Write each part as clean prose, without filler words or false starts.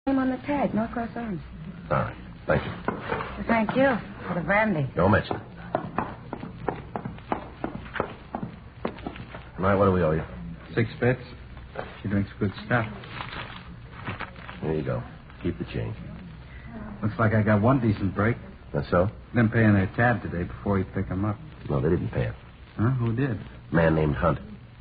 name on the tag, Norcross Arms. All right. Thank you. Well, thank you for the brandy. Don't mention it. All right, what do we owe you? 6 bits. She drinks good stuff. There you go. Keep the change. Looks like I got one decent break. That's so? Them paying their tab today before you pick them up. No, they didn't pay it. Huh? Who did? A man named Hunt.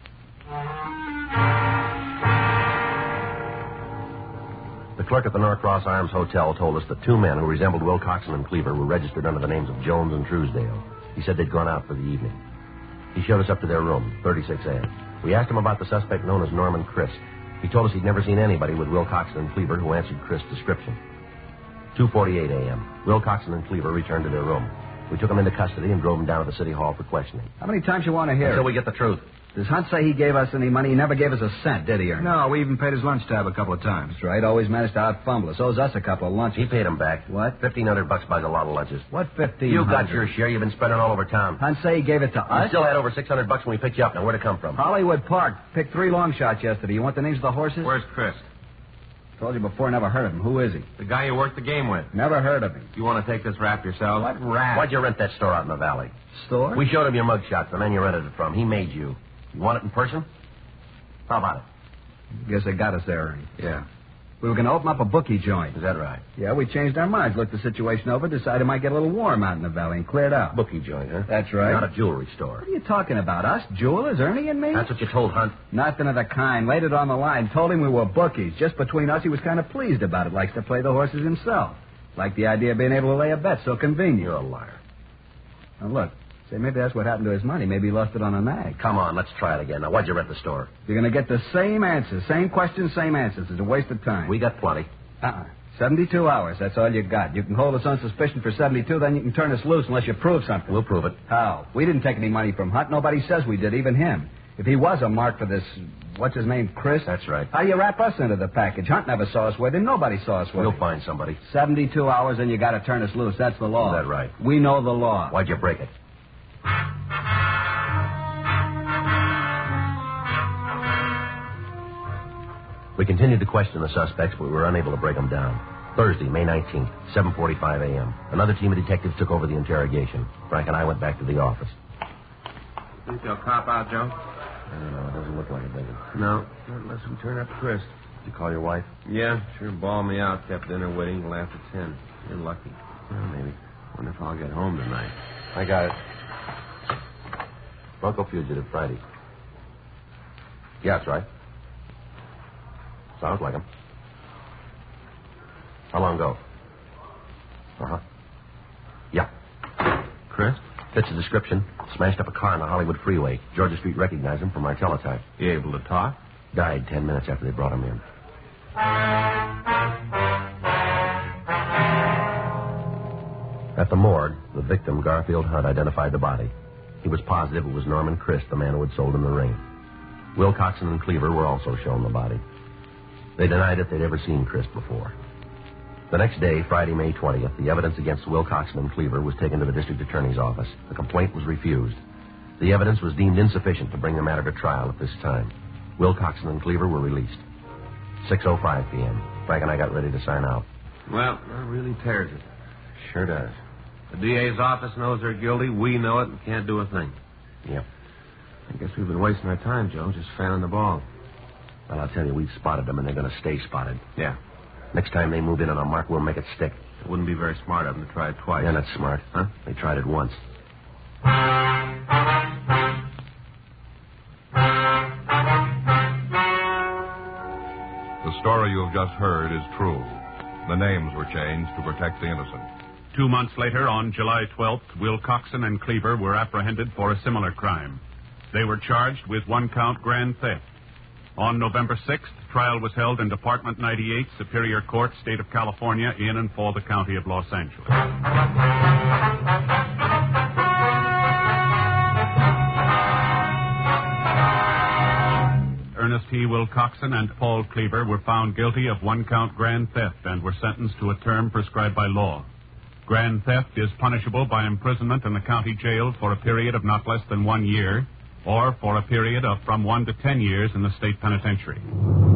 The clerk at the Norcross Arms Hotel told us that 2 men who resembled Will Coxon and Cleaver were registered under the names of Jones and Truesdale. He said they'd gone out for the evening. He showed us up to their room, 36A. We asked him about the suspect known as Norman Christ. He told us he'd never seen anybody with Will Coxon and Cleaver who answered Christ's description. 2:48 a.m. Will Coxon and Cleaver returned to their room. We took them into custody and drove them down to the city hall for questioning. How many times you want to hear Until it? we get the truth. Does Hunt say he gave us any money? He never gave us a cent, did he, Ernie? No, we even paid his lunch tab a couple of times. That's right. Always managed to out-fumble us. Owes us a couple of lunches. He paid him back. What? $1,500 buys a lot of lunches. What 15? You got your share. You've been spending all over town. Hunt say he gave it to You us? still had over $600 when we picked you up. Now, where'd it come from? Hollywood Park. Picked 3 long shots yesterday. You want the names of the horses? Where's Chris? Told you before, never heard of him. Who is he? The guy you worked the game with. Never heard of him. You want to take this rap yourself? What rat? Why'd you rent that store out in the valley? Store? We showed him your mug shots, the man you rented it from. He made you. You want it in person? How about it? Guess they got us there, Ernie. Yeah. We were going to open up a bookie joint. Is that right? Yeah, we changed our minds, looked the situation over, decided it might get a little warm out in the valley, and cleared out. Bookie joint, huh? That's right. Not a jewelry store. What are you talking about? Us? Jewelers? Ernie and me? That's what you told Hunt. Nothing of the kind. Laid it on the line. Told him we were bookies. Just between us, he was kind of pleased about it. Likes to play the horses himself. Liked the idea of being able to lay a bet so convenient. You're a liar. Now, look. Say, maybe that's what happened to his money. Maybe he lost it on a nag. Come on, let's try it again. Now, why'd you rent the store? You're going to get the same answers. Same questions, same answers. It's a waste of time. We got plenty. 72 hours. That's all you got. You can hold us on suspicion for 72, then you can turn us loose unless you prove something. We'll prove it. How? We didn't take any money from Hunt. Nobody says we did, even him. If he was a mark for this, what's his name, Chris? That's right. How do you wrap us into the package? Hunt never saw us with him. Nobody saw us with We'll him. find somebody. 72 hours, and you got to turn us loose. That's the law. Is that right? We know the law. Why'd you break it? We continued to question the suspects, but we were unable to break them down. Thursday, May 19th, 7:45 a.m. Another team of detectives took over the interrogation. Frank and I went back to the office. Think they'll cop out, Joe? I don't know. It doesn't look like it, does it? No. Not unless we turn up Chris. Did you call your wife? Yeah, sure bawled me out. Kept dinner waiting till after 10. You're lucky. Well, maybe. Wonder if I'll get home tonight. I got it. Bronco fugitive, Friday. Yeah, that's right. Sounds like him. How long ago? Uh-huh. Yeah. Chris? Fits the description. Smashed up a car on the Hollywood freeway. Georgia Street recognized him from our teletype. You able to talk? Died 10 minutes after they brought him in. At the morgue, the victim, Garfield Hunt, identified the body. He was positive it was Norman Christ, the man who had sold him the ring. Will Coxon and Cleaver were also shown the body. They denied that they'd ever seen Christ before. The next day, Friday, May 20th, the evidence against Will Coxon and Cleaver was taken to the district attorney's office. The complaint was refused. The evidence was deemed insufficient to bring the matter to trial at this time. Will Coxon and Cleaver were released. 6:05 p.m. Frank and I got ready to sign out. Well, that really tears it. Sure does. The DA's office knows they're guilty. We know it and can't do a thing. Yep. I guess we've been wasting our time, Joe, just fanning the ball. Well, I'll tell you, we've spotted them, and they're going to stay spotted. Yeah. Next time they move in on a mark, we'll make it stick. It wouldn't be very smart of them to try it twice. Yeah, that's smart. Huh? They tried it once. The story you have just heard is true. The names were changed to protect the innocent. 2 months later, on July 12th, Will Coxon and Cleaver were apprehended for a similar crime. They were charged with 1-count grand theft. On November 6th, trial was held in Department 98, Superior Court, State of California, in and for the County of Los Angeles. Ernest T. Will Coxon and Paul Cleaver were found guilty of 1-count grand theft and were sentenced to a term prescribed by law. Grand theft is punishable by imprisonment in the county jail for a period of not less than 1 year, or for a period of from 1 to 10 years in the state penitentiary.